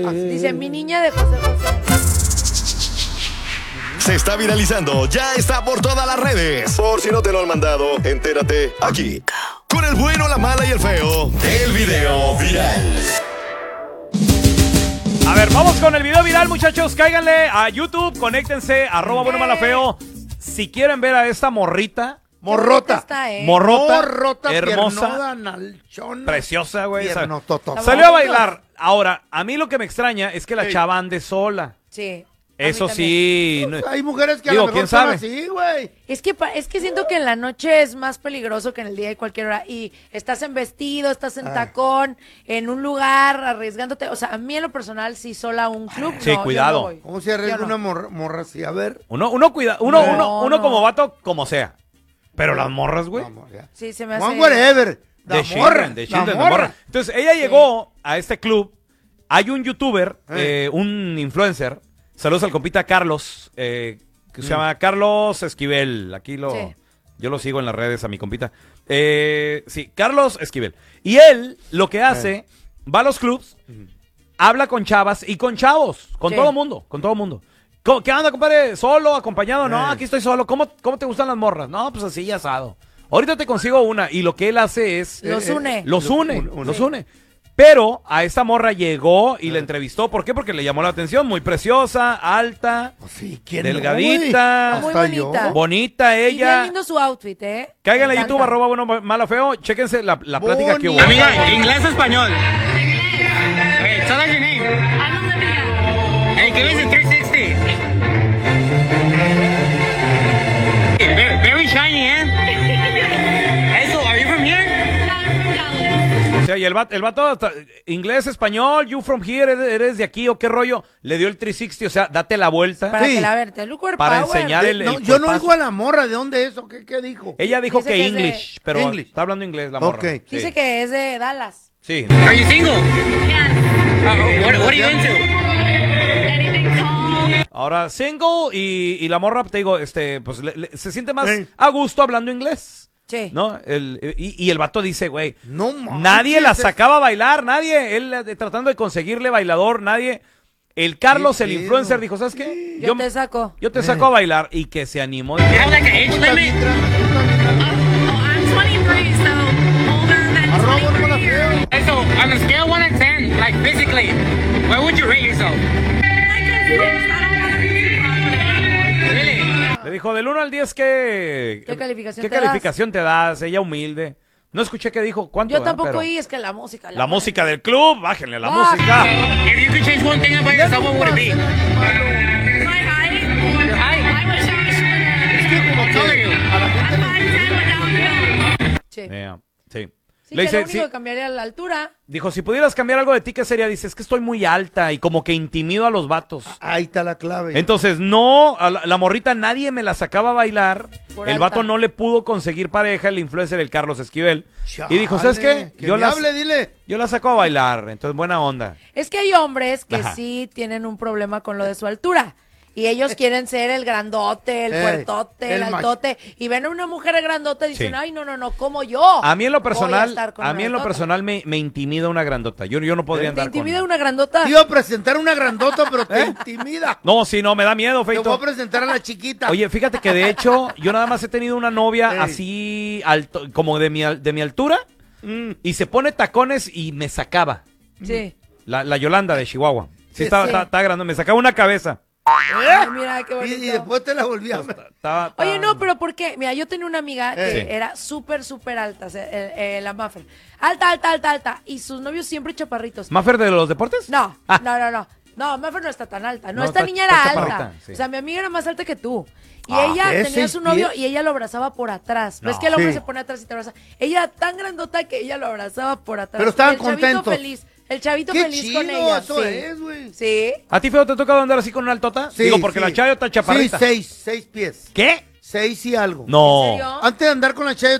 Dice, mi niña de José José. Se está viralizando, ya está por todas las redes. Por si no te lo han mandado, entérate aquí. Con el bueno, la mala y el feo, el video viral. A ver, vamos con el video viral, muchachos. Cáiganle a YouTube, conéctense, @bueno-malo-feo. Si quieren ver a esta morrita. Morrota. Está, Morrota, hermosa, piernuda, nalchona, preciosa, güey. piernototota. Salió a bailar. Ahora, a mí lo que me extraña es que la Sí. chava ande sola. Sí. Eso sí. Pues hay mujeres que Digo, a lo ¿quién mejor son sabe? así, güey. Es que siento que en la noche es más peligroso que en el día de cualquier hora. Y estás en vestido, estás en tacón, en un lugar, arriesgándote. O sea, a mí en lo personal, si sola a un club, Sí, no, cuidado. yo no voy. ¿Cómo se arriesga Yo no. una morra así? A ver. Uno cuida, uno No. como vato, como sea. Pero las morras, güey. Vamos, ya. Sí, se me hace... One whatever. De La children, morra. de la children, de morra. morra. Entonces, ella llegó a este club. Hay un youtuber, un influencer. Saludos al compita Carlos, que se llama Carlos Esquivel. Aquí Sí. yo lo sigo en las redes a mi compita. Sí, Carlos Esquivel. Y él lo que hace, va a los clubs, habla con chavas y con chavos, con Sí. todo mundo, con todo mundo. ¿Qué onda, compadre? ¿Solo, acompañado? No, aquí estoy solo. ¿Cómo te gustan las morras? No, pues así, asado. Ahorita te consigo una. Y lo que él hace es... Los une. Los une. Sí. Pero a esta morra llegó y la entrevistó. ¿Por qué? Porque le llamó la atención. Muy preciosa, alta, Pues sí, ¿quién delgadita, Muy Hasta yo. bonita. bonita Y bien ella. lindo su outfit, ¿eh? Cáiganle a Me YouTube, encanta. @bueno-malo-feo. Chéquense la plática que hubo. Bonita. Amiga, inglés o español. Hey, tell us your name. I'm Olivia. Hey, give us a 360. Very shiny, eh? Hey, so are you from here? Yeah, I'm from Dallas. O sea, y el vato hasta- inglés, español, you from here, eres de aquí o qué rollo. Le dio el 360, o sea, date la vuelta Para Sí. que la verte. Look Power. para enseñar el No, yo no cuerpazo. oigo a la morra. ¿De dónde es o qué dijo? Ella dijo Dice que que es de- English, pero English. está hablando inglés la morra. Ok. Sí. Dice que es de Dallas. Sí. Are you single? Yes. What are you into? Anything tall. Ahora single y la morra, te digo, pues se siente más Sí. a gusto hablando inglés, Sí. ¿no? Y el vato dice, güey, No manches. nadie la sacaba a bailar, nadie, él tratando de conseguirle bailador, nadie. El Carlos, ¿Qué el pedo? influencer, dijo, ¿sabes qué? Yo te saco. Yo te saco a bailar y que se animó. You have like an age Tú también, limit? Oh, I'm 23, so older than Arroba, 23 bueno, years. Hey, so on a scale 1 to 10, like physically, where would you rate yourself? Like a 6, I don't want to be confident. Really? Le dijo, del 1 al 10, ¿qué calificación ¿qué te das? calificación te das? Ella humilde. No escuché qué dijo, ¿cuánto? Yo tampoco Pero oí, es que la música. la música del club, bájenle la Baja. música. If you could change one thing about yourself, what would it be? My height? Your height? I wish I was shorter. How tall are you? A la gente I'm le 5'10", but downhill. Sí. Sí. Sí, Le que dice, lo único sí, que cambiaría la altura. dijo, si pudieras cambiar algo de ti, ¿qué sería? Dice, es que estoy muy alta y como que intimido a los vatos. Ahí está la clave. Entonces, no, a la morrita nadie me la sacaba a bailar. Por El alta. vato no le pudo conseguir pareja, el influencer, el Carlos Esquivel. Chale, Y dijo, ¿sabes qué? Que me hable, dile. yo la saco a bailar. Entonces, buena onda. Es que hay hombres que Ajá. sí tienen un problema con lo de su altura. Y ellos quieren ser el grandote, el puertote, el el altote. Y ven a una mujer grandota y dicen, Sí. ay, no, como yo. A mí en lo voy a personal, estar con a una mí en lo grandota. personal me intimida una grandota. Yo no podría ¿Te andar intimida con... una grandota? Te iba a presentar una grandota, pero te intimida. No, sí, no, me da miedo, Te voy Feito. a presentar a la chiquita. Oye, fíjate que de hecho, yo nada más he tenido una novia Ey. así, alto, como de mi altura, y se pone tacones y me sacaba. Sí. La Yolanda de Chihuahua. Sí, Sí, estaba grande, me sacaba una cabeza. Ay, mira, qué y bonito. después te la volví a ver. Oye, no, pero ¿por qué? Mira, yo tenía una amiga que Sí. era súper alta, o sea, la Maffer. Alta. Y sus novios siempre chaparritos. ¿Maffer de los deportes? No, Ah. no. No, Maffer no está tan alta. No, No, esta está- niña está era chaparrita, alta. sí. O sea, mi amiga era más alta que tú. Y Ah, ella ¿qué? tenía a 6 su novio pies? y ella lo abrazaba por atrás. ¿Ves No. que el hombre Sí. se pone atrás y te abraza? Ella era tan grandota que ella lo abrazaba por atrás. Pero estaban Y el chavito contentos. feliz. El chavito Qué feliz chido con ella. eso sí. es, güey. Sí. ¿A ti, Feo, te toca andar así con una altota? Sí, Digo, porque sí. la Chayo está chaparrita. Sí, 6 pies. ¿Qué? 6 y algo. No. ¿En serio? Antes de andar con la Chayo